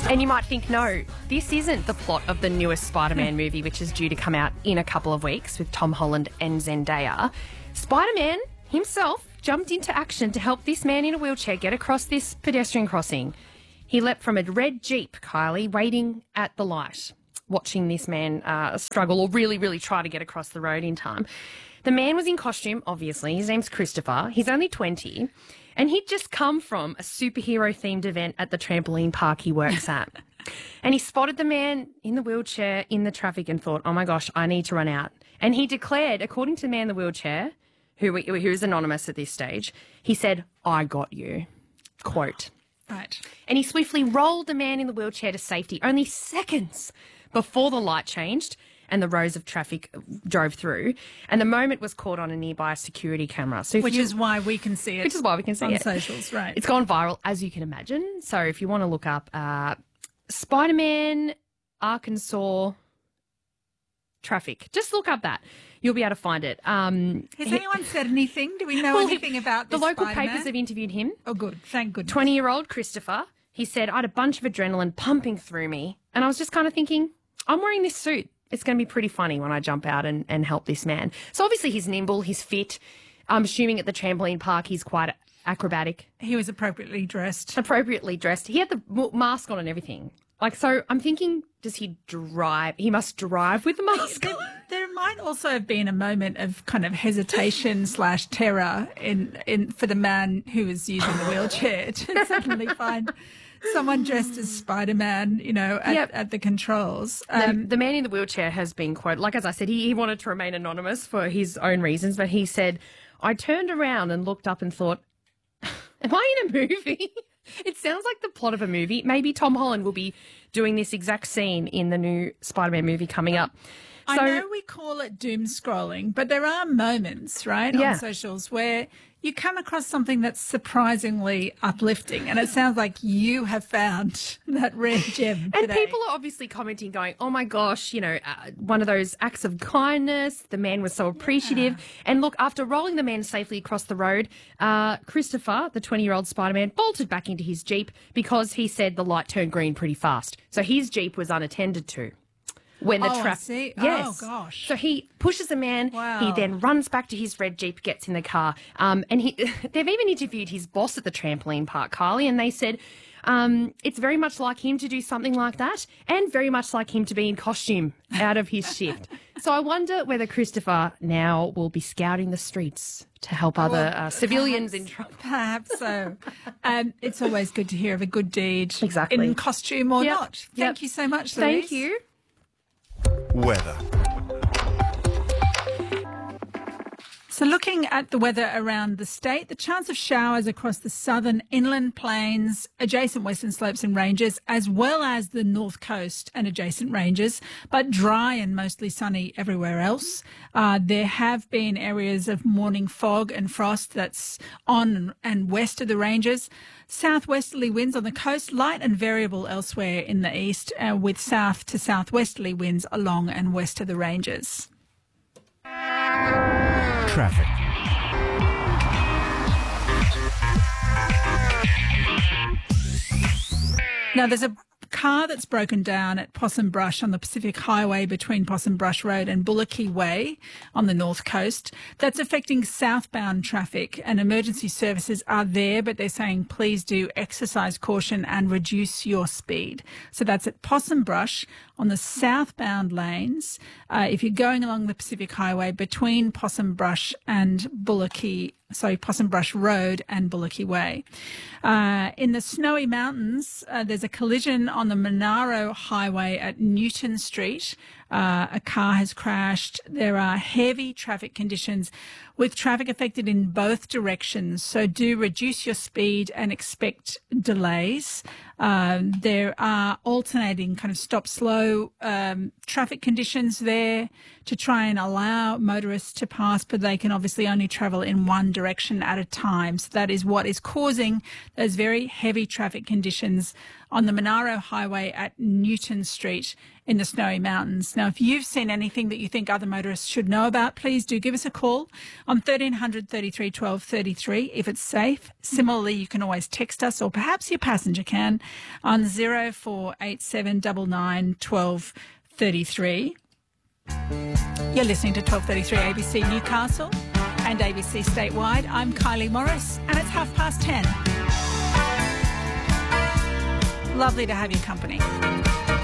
And you might think, no, this isn't the plot of the newest Spider-Man movie, which is due to come out in a couple of weeks with Tom Holland and Zendaya. Spider-Man himself jumped into action to help this man in a wheelchair get across this pedestrian crossing. He leapt from a red Jeep, Kylie, waiting at the light, watching this man struggle or really, really try to get across the road in time. The man was in costume, obviously. His name's Christopher. He's only 20. And he'd just come from a superhero-themed event at the trampoline park he works at. And he spotted the man in the wheelchair in the traffic and thought, oh, my gosh, I need to run out. And he declared, according to the man in the wheelchair, who is anonymous at this stage, he said, I got you. Quote. Right. And he swiftly rolled the man in the wheelchair to safety only seconds before the light changed and the rows of traffic drove through. And the moment was caught on a nearby security camera. So which is why we can see it. Which is why we can see it. On socials, right. It's gone viral, as you can imagine. So if you want to look up Spider-Man Arkansas traffic, just look up that. You'll be able to find it. Has anyone said anything? Do we know anything about this The local Spider-Man? papers have interviewed him. Oh, good. Thank goodness. 20-year-old Christopher. He said, I had a bunch of adrenaline pumping through me. And I was just kind of thinking, I'm wearing this suit. It's going to be pretty funny when I jump out and help this man. So obviously he's nimble, he's fit. I'm assuming at the trampoline park he's quite acrobatic. He was appropriately dressed. Appropriately dressed. He had the mask on and everything. So I'm thinking, does he drive? He must drive with the mask on. There might also have been a moment of kind of hesitation / terror for the man who was using the wheelchair to suddenly find someone dressed as Spider-Man, at the controls. The man in the wheelchair has been quoted, like as I said, he wanted to remain anonymous for his own reasons, but he said, I turned around and looked up and thought, am I in a movie? It sounds like the plot of a movie. Maybe Tom Holland will be doing this exact scene in the new Spider-Man movie coming up. I know we call it doom scrolling, but there are moments, right, on socials where you come across something that's surprisingly uplifting, and it sounds like you have found that rare gem today. And people are obviously commenting going, oh, my gosh, one of those acts of kindness. The man was so appreciative. Yeah. And look, after rolling the man safely across the road, Christopher, the 20-year-old Spider-Man, bolted back into his Jeep because he said the light turned green pretty fast. So his Jeep was unattended to. When the traffic, yes. Oh gosh! So he pushes the man. Wow. He then runs back to his red Jeep, gets in the car, and they've even interviewed his boss at the trampoline park, Kylie, and they said it's very much like him to do something like that, and very much like him to be in costume out of his shift. So I wonder whether Christopher now will be scouting the streets to help other civilians in trouble. Perhaps so. It's always good to hear of a good deed, exactly, in costume or not. Thank you so much, Louise. Thank you. Weather. So looking at the weather around the state, the chance of showers across the southern inland plains, adjacent western slopes and ranges, as well as the north coast and adjacent ranges, but dry and mostly sunny everywhere else. There have been areas of morning fog and frost that's on and west of the ranges. Southwesterly winds on the coast, light and variable elsewhere in the east, with south to southwesterly winds along and west of the ranges. Traffic. Now, there's a car that's broken down at Possum Brush on the Pacific Highway between Possum Brush Road and Bullocky Way on the north coast. That's affecting southbound traffic, and emergency services are there, but they're saying please do exercise caution and reduce your speed. So that's at Possum Brush on the southbound lanes. If you're going along the Pacific Highway between Possum Brush and Possum Brush Road and Bullocky Way. In the Snowy Mountains, there's a collision on the Monaro Highway at Newton Street. A car has crashed. There are heavy traffic conditions with traffic affected in both directions. So do reduce your speed and expect delays. There are alternating kind of stop-slow traffic conditions there to try and allow motorists to pass, but they can obviously only travel in one direction at a time. So that is what is causing those very heavy traffic conditions on the Monaro Highway at Newton Street in the Snowy Mountains. Now, if you've seen anything that you think other motorists should know about, please do give us a call on 1300 33 12 33 if it's safe. Similarly, you can always text us, or perhaps your passenger can, on 0487 99 12 33. You're listening to 1233 ABC Newcastle and ABC Statewide. I'm Kylie Morris, and it's 10:30. Lovely to have your company.